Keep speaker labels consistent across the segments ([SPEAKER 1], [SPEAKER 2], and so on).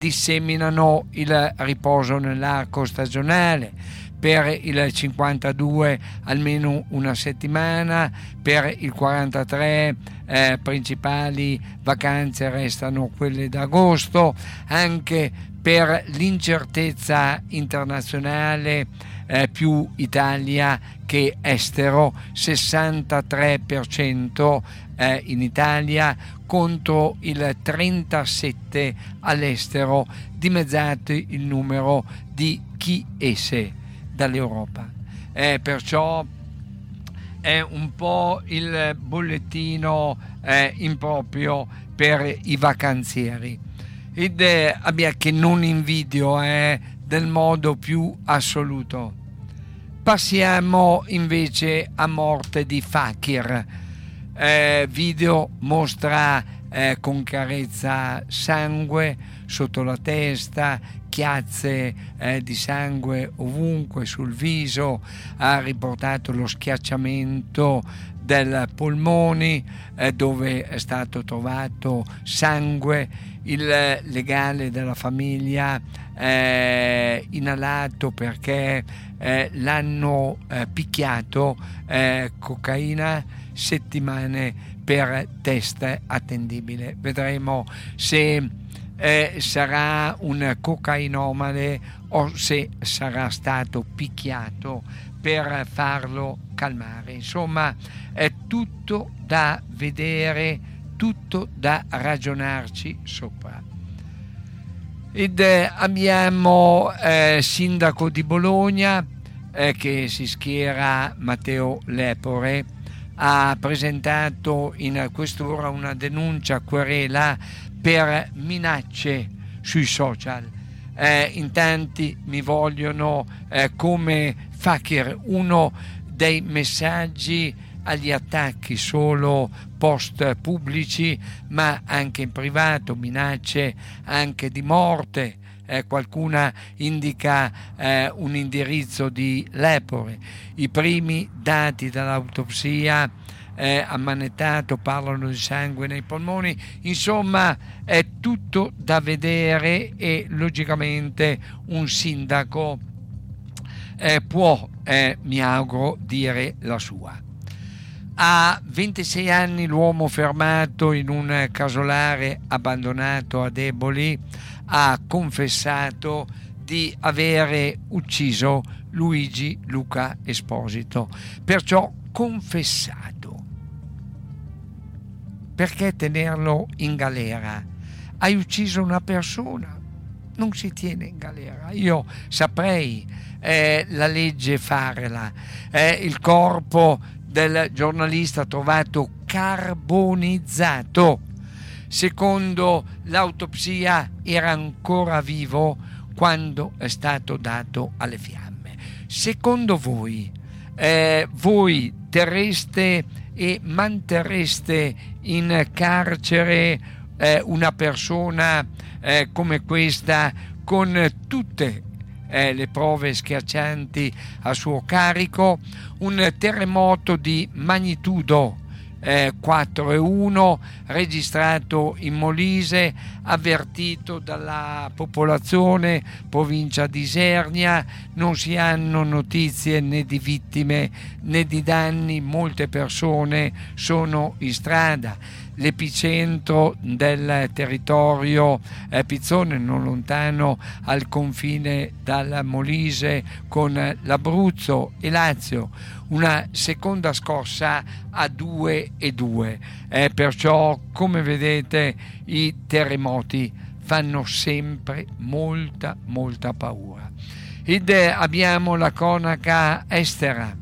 [SPEAKER 1] disseminano il riposo nell'arco stagionale, per il 52 almeno una settimana, per il 43 principali vacanze restano quelle d'agosto, anche per l'incertezza internazionale più Italia che estero, 63% in Italia contro il 37% all'estero, dimezzato il numero di chi esce dall'Europa. Perciò è un po' il bollettino improprio per i vacanzieri, ed abbia che non invidio del modo più assoluto. Passiamo invece a Morte di Fakir. Video mostra con chiarezza sangue sotto la testa, chiazze di sangue ovunque sul viso, ha riportato lo schiacciamento del polmoni dove è stato trovato sangue. Il legale della famiglia inalato perché l'hanno picchiato, cocaina, settimane per test attendibile. Vedremo se sarà un cocainomane o se sarà stato picchiato per farlo calmare. Insomma, è tutto da vedere, tutto da ragionarci sopra. Ed abbiamo sindaco di Bologna che si schiera, Matteo Lepore, ha presentato in quest'ora una denuncia querela per minacce sui social. In tanti mi vogliono come Fakir. Uno dei messaggi agli attacchi solo post pubblici, ma anche in privato, minacce anche di morte. Qualcuna indica un indirizzo di Lepore. I primi dati dall'autopsia ammanettato parlano di sangue nei polmoni. Insomma, è tutto da vedere e logicamente un sindaco può, mi auguro, dire la sua. A 26 anni l'uomo fermato in un casolare abbandonato a Eboli ha confessato di avere ucciso Luigi Luca Esposito. Perciò confessato. Perché tenerlo in galera? Hai ucciso una persona, non si tiene in galera. Io saprei la legge farla. Il corpo del giornalista trovato carbonizzato. Secondo l'autopsia era ancora vivo quando è stato dato alle fiamme. Secondo voi, voi terreste e manterreste in carcere una persona come questa, con tutte le prove schiaccianti a suo carico? Un terremoto di magnitudo 4,1 registrato in Molise, avvertito dalla popolazione, provincia di Isernia. Non si hanno notizie né di vittime né di danni, molte persone sono in strada. L'epicentro del territorio Pizzone, non lontano al confine dal Molise con l'Abruzzo e Lazio. Una seconda scossa a 2,2. Perciò, come vedete, i terremoti fanno sempre molta paura. Ed abbiamo la cronaca estera.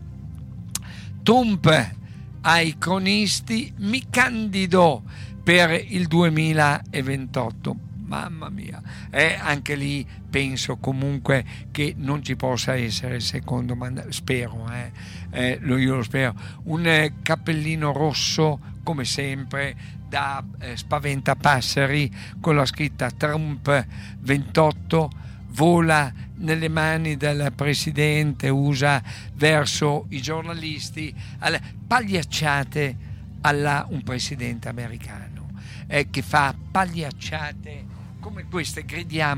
[SPEAKER 1] Trump ai cronisti: mi candido per il 2028. Mamma mia, anche lì penso comunque che non ci possa essere secondo mandato, spero, io lo spero, un cappellino rosso come sempre da spaventapasseri con la scritta Trump 28 vola nelle mani del presidente USA verso i giornalisti, alle pagliacciate alla un presidente americano che fa pagliacciate come queste gridiamo